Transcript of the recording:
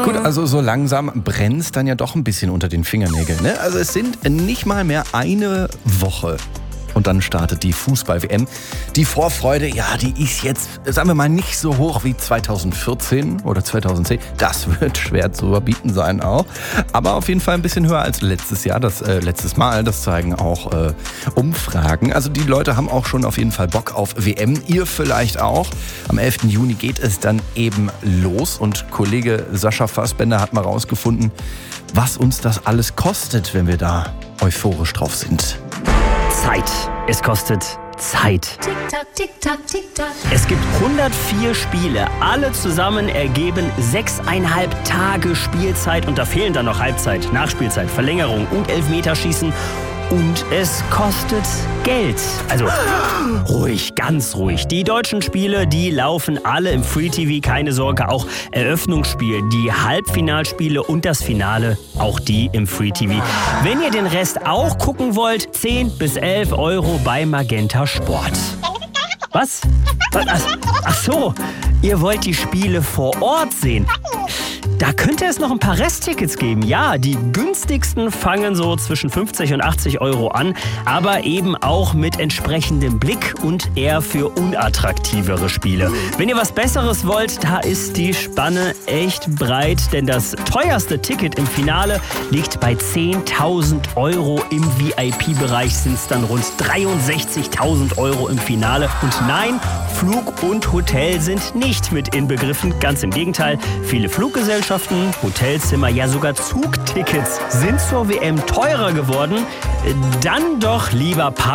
Gut, also so langsam brennt es dann ja doch ein bisschen unter den Fingernägeln, ne? Also es sind nicht mal mehr eine Woche. Und dann startet die Fußball-WM. Die Vorfreude, ja, die ist jetzt, sagen wir mal, nicht so hoch wie 2014 oder 2010. Das wird schwer zu überbieten sein auch. Aber auf jeden Fall ein bisschen höher als letztes Jahr, letztes Mal. Das zeigen auch Umfragen. Also die Leute haben auch schon auf jeden Fall Bock auf WM. Ihr vielleicht auch. Am 11. Juni geht es dann eben los. Und Kollege Sascha Fassbender hat mal rausgefunden, was uns das alles kostet, wenn wir da euphorisch drauf sind. Zeit. Es kostet Zeit. Tick-Tack, Tick-Tack, Tick-Tack. Es gibt 104 Spiele. Alle zusammen ergeben 6,5 Tage Spielzeit. Und da fehlen dann noch Halbzeit, Nachspielzeit, Verlängerung und Elfmeterschießen. Und es kostet Geld. Also ruhig, ganz ruhig. Die deutschen Spiele, die laufen alle im Free TV. Keine Sorge, auch Eröffnungsspiel, die Halbfinalspiele und das Finale, auch die im Free TV. Wenn ihr den Rest auch gucken wollt, 10 bis 11 Euro bei Magenta Sport. Was? Ach so, ihr wollt die Spiele vor Ort sehen. Da könnte es noch ein paar Resttickets geben. Ja, die günstigsten fangen so zwischen 50 und 80 Euro an, aber eben auch mit entsprechendem Blick und eher für unattraktivere Spiele. Wenn ihr was Besseres wollt, da ist die Spanne echt breit, denn das teuerste Ticket im Finale liegt bei 10.000 Euro. Im VIP-Bereich sind es dann rund 63.000 Euro im Finale. Und nein, Flug und Hotel sind nicht mit inbegriffen. Ganz im Gegenteil, viele Fluggesellschaften, Hotelzimmer, ja sogar Zugtickets sind zur WM teurer geworden. Dann doch lieber